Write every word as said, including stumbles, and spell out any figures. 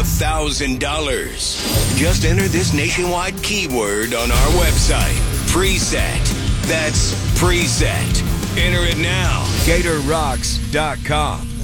thousand dollars. Just enter this nationwide keyword on our website, Preset. That's Preset. Enter it now. Gator Rocks dot com.